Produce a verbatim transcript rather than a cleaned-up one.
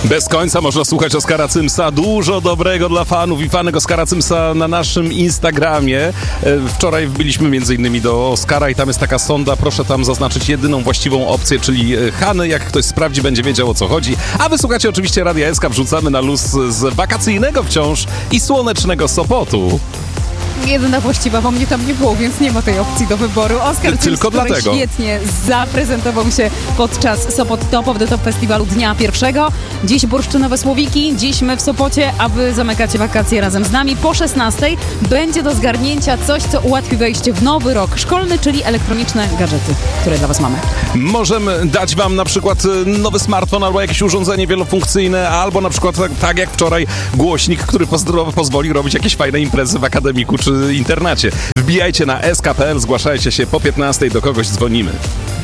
Bez końca można słuchać Oskara Cymsa. Dużo dobrego dla fanów i fanek Oskara Cymsa na naszym Instagramie. Wczoraj wbiliśmy między innymi do Oskara i tam jest taka sonda. Proszę tam zaznaczyć jedyną właściwą opcję, czyli Hany. Jak ktoś sprawdzi, będzie wiedział, o co chodzi. A wy słuchacie oczywiście Radia S K. Wrzucamy na luz z wakacyjnego wciąż i słonecznego Sopotu. Jedyna właściwa, bo mnie tam nie było, więc nie ma tej opcji do wyboru. Oskar Cyms, Tylko który dlatego. świetnie zaprezentował się podczas Sopot Top of the Top Festiwalu dnia pierwszego. Dziś bursztynowe słowiki, dziś my w Sopocie, a wy zamykacie wakacje razem z nami. Po szesnastej będzie do zgarnięcia coś, co ułatwi wejście w nowy rok szkolny, czyli elektroniczne gadżety, które dla was mamy. Możemy dać wam na przykład nowy smartfon albo jakieś urządzenie wielofunkcyjne, albo na przykład tak, tak jak wczoraj głośnik, który pozdro- pozwoli robić jakieś fajne imprezy w akademiku czy internacie. Wbijajcie na s k kropka p l, zgłaszajcie się po piętnastej, do kogoś dzwonimy.